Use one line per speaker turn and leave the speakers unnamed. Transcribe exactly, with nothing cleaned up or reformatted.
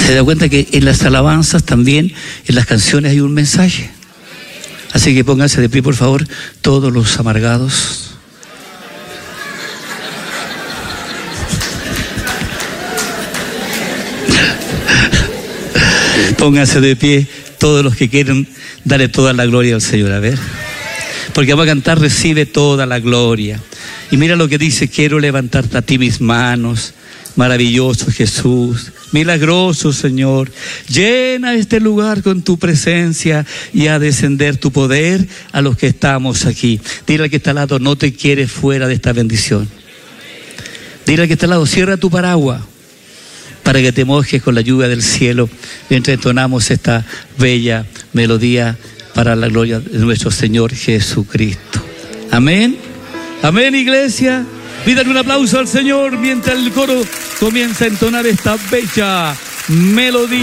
Se da cuenta que en las alabanzas también, en las canciones hay un mensaje. Así que pónganse de pie, por favor, todos los amargados. Pónganse de pie todos los que quieren darle toda la gloria al Señor. A ver, porque vamos a cantar, recibe toda la gloria. Y mira lo que dice: quiero levantarte a ti mis manos. Maravilloso Jesús, milagroso Señor, llena este lugar con tu presencia y a descender tu poder a los que estamos aquí. Dile al que está al lado: no te quieres fuera de esta bendición. Dile al que está al lado: cierra tu paraguas para que te mojes con la lluvia del cielo mientras entonamos esta bella melodía para la gloria de nuestro Señor Jesucristo. Amén. Amén, iglesia. Pídale un aplauso al Señor mientras el coro comienza a entonar esta bella melodía.